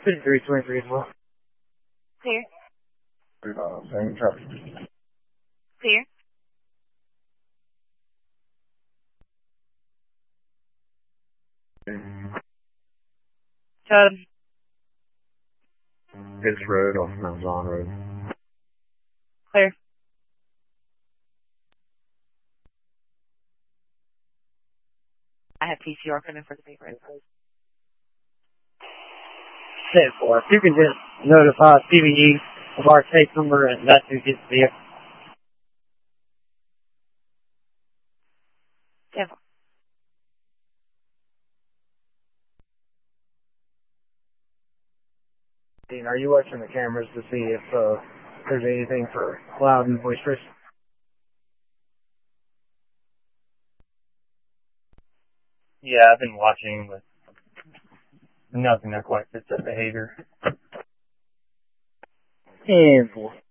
5323 as well. Clear. Same truck. Clear. It's road off Malzahn Road. Clear. I have PCR coming for the paper. 10-4. If you can just notify CBE of our case number, and that's who gets the 10-4. Are you watching the cameras to see if there's anything for loud and boisterous? Yeah, I've been watching, but nothing that quite fits that behavior. 10-4.